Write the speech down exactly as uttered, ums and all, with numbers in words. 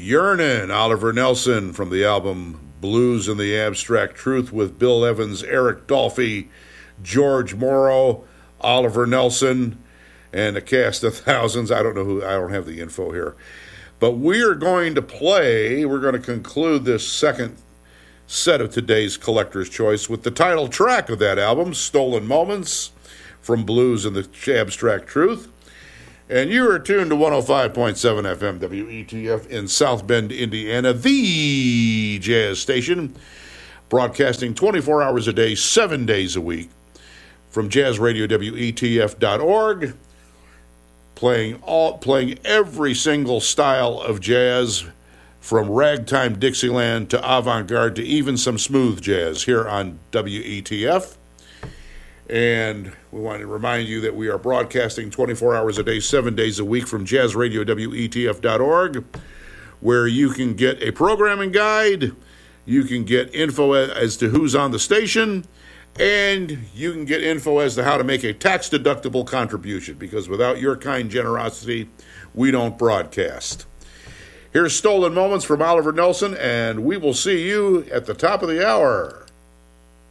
Yearnin', Oliver Nelson from the album Blues and the Abstract Truth with Bill Evans, Eric Dolphy, George Morrow, Oliver Nelson, and a cast of thousands. I don't know who, I don't have the info here. But we are going to play, we're going to conclude this second set of today's Collector's Choice with the title track of that album, Stolen Moments from Blues and the Abstract Truth. And you are tuned to one oh five point seven F M W E T F in South Bend, Indiana, the jazz station, broadcasting twenty-four hours a day, seven days a week, from jazz radio W E T F dot org, playing all, playing every single style of jazz, from ragtime Dixieland to avant-garde to even some smooth jazz here on W E T F. And we want to remind you that we are broadcasting twenty-four hours a day, seven days a week from jazz radio W E T F dot org, where you can get a programming guide, you can get info as to who's on the station, and you can get info as to how to make a tax-deductible contribution, because without your kind generosity, we don't broadcast. Here's Stolen Moments from Oliver Nelson, and we will see you at the top of the hour.